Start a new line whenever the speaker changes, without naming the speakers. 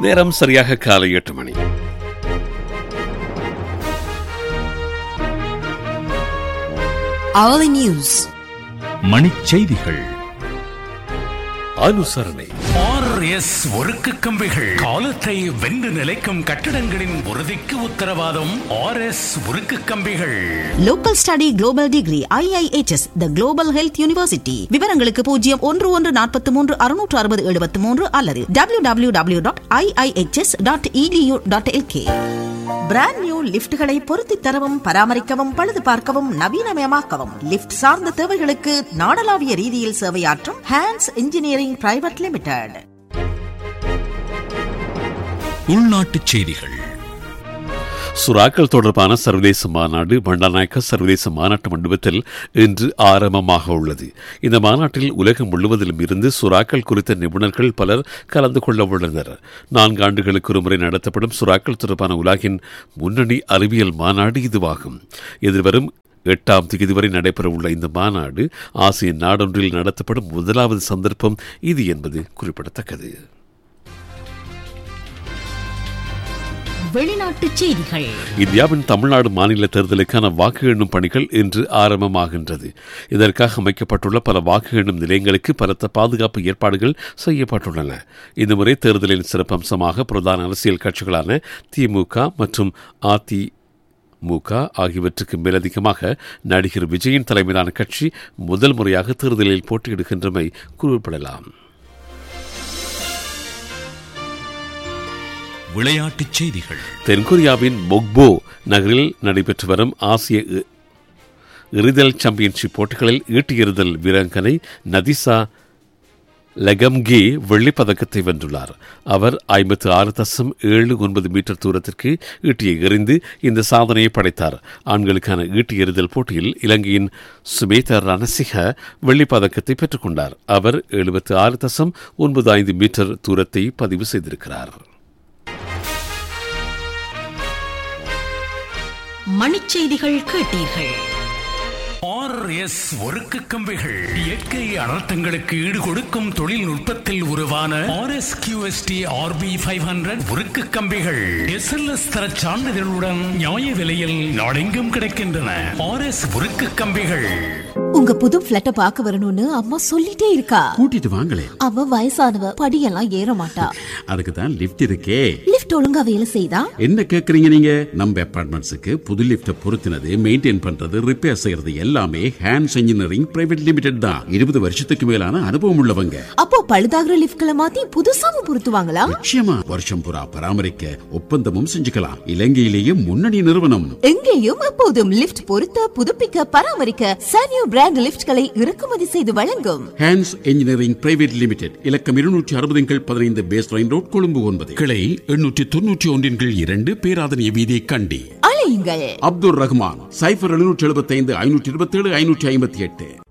நேரம் சரியாக காலை 8 மணி.
Hourly News.
மணிச்செய்திகள்.
அனுசரணை.
RS உருக்கு கம்பிகள் காலத்தை வென்று நிலைக்கும் கட்டடங்களின் உறுதிக்கு உத்தரவாதம். RS உருக்கு கம்பிகள்.
Local Study Global Degree IIHS The Global Health University. விவரங்களுக்கு 0113636073 அல்லது www.iihs.edu.lk. பிராண்ட் நியூ லிப்ட்களை பொருத்தி தரவும் பராமரிக்கவும் பழுது பார்க்கவும் நவீனமயமாக்கவும் லிப்ட் சார்ந்த தேவைகளுக்கு நாடளாவிய ரீதியில் சேவையாற்றும் ஹேண்ட்ஸ் இன்ஜினியரிங் பிரைவேட் லிமிடெட்.
உள்நாட்டுச் செய்திகள்.
சுறாக்கள் தொடர்பான சர்வதேச மாநாடு பண்டாநாயக்க சர்வதேச மாநாட்டு மண்டபத்தில் இன்று ஆரம்பமாக உள்ளது. இந்த மாநாட்டில் உலகம் முழுவதிலும் இருந்து சுறாக்கள் குறித்த நிபுணர்கள் பலர் கலந்து கொள்ள உள்ளனர். 4 ஆண்டுகளுக்கு ஒருமுறை நடத்தப்படும் சுறாக்கள் தொடர்பான உலகின் முன்னணி அறிவியல் மாநாடு இதுவாகும். எதிர்வரும் 8ஆம் தேதி வரை நடைபெறவுள்ள இந்த மாநாடு ஆசிய நாடொன்றில் நடத்தப்படும் முதலாவது சந்தர்ப்பம் இது என்பது குறிப்பிடத்தக்கது.
வெளிநாட்டுச் செய்திகள்.
இந்தியாவின் தமிழ்நாடு மாநில தேர்தலுக்கான வாக்கு எண்ணும் பணிகள் இன்று ஆரம்பமாகின்றது. இதற்காக அமைக்கப்பட்டுள்ள பல வாக்கு எண்ணும் நிலையங்களுக்கு பலத்த பாதுகாப்பு ஏற்பாடுகள் செய்யப்பட்டுள்ளன. இந்த முறை தேர்தலின் சிறப்பம்சமாக பிரதான அரசியல் கட்சிகளான திமுக மற்றும் அதிமுக ஆகியவற்றுக்கு மேலதிகமாக நடிகர் விஜயின் தலைமையிலான கட்சி முதல் முறையாக தேர்தலில் போட்டியிடுகின்றமை குறிப்பிடலாம்.
விளையாட்டுச் செய்திகள்.
தென்கொரியாவின் மொக்போ நகரில் நடைபெற்று வரும் ஆசிய எறிதல் சாம்பியன்ஷிப் போட்டிகளில் ஈட்டி எறிதல் வீராங்கனை நதிசா லெகம்கி வெள்ளிப்பதக்கத்தை வென்றுள்ளார். அவர் 56.79 மீட்டர் தூரத்திற்கு ஈட்டியை எறிந்து இந்த சாதனையை படைத்தார். ஆண்களுக்கான ஈட்டி எறிதல் போட்டியில் இலங்கையின் சுமேதா ரணசிக வெள்ளிப்பதக்கத்தை பெற்றுக் கொண்டார். அவர் 76.95 மீட்டர் தூரத்தை பதிவு செய்திருக்கிறார்.
மணிச்செய்திகள் கேட்டீர்கள்.
RS உருக்கு கம்பிகள் இயற்கை அனர்த்தங்களுக்கு ஈடு கொடுக்கும் தொழில்நுட்பத்தில் உருவான RSQST RB500 உருக்கு கம்பிகள் SLS தர சான்றிதழுடன் நியாய விலையில் நாடெங்கும் கிடைக்கின்றன. RS உருக்கு கம்பிகள்.
உங்க புது பிளாட்ட பாக்க வரணும்னு அம்மா சொல்லிட்டே இருக்கா.
கூட்டிட்டு வாங்களே.
அவ வயசானவ, படியெல்லாம் ஏற மாட்டா.
அதுக்கு தான் லிஃப்ட் இருக்கே.
லிஃப்ட் ஒழுங்கா வேலை செய்தா? என்ன
கேக்குறீங்க நீங்க? நம்ம அபார்ட்மெண்ட்ஸுக்கு புது லிஃப்ட் பொருத்தினது, மெயின்டைன் பண்றது, ரிப்பேர் செய்யறது எல்லாமே ஹேண்ட்ஸ் இன்ஜினியரிங் பிரைவேட் லிமிடெட் தான். 20 வருஷத்துக்கு மேலான அனுபவம் உள்ளவங்க.
அப்போ பழுதாகிற லிஃப்ட்களை மாத்தி புதுசாவும் பொருத்துவாங்களா?
நிச்சயமா. வருஷம் பூரா பராமரிக்க ஒப்பந்தமும் செஞ்சுக்கலாம். இலங்கையிலேயே முன்னணி நிறுவனம்.
எங்கேயும் எப்போதும் லிஃப்ட் பொருத்த, புதுப்பிக்க, பராமரிக்க சானியோ பிராண்ட் லிஃப்ட்களை இறக்குமதி செய்து வழங்கும்
ஹேண்ட்ஸ் இன்ஜினியரிங் பிரைவேட் லிமிடெட். இலக்கம் 260-15 பேஸ் லைன் ரோட், கொழும்பு 9. கிளை 891-2 பேராதனிய வீதி, கண்டி.
அழையுங்கள்.
அப்துல் ரஹ்மான் 0775 527 558.